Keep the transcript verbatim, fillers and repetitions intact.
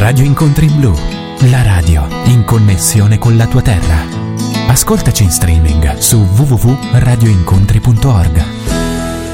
Radio Incontri Blu, la radio in connessione con la tua terra. Ascoltaci in streaming su w w w punto radio incontri punto org.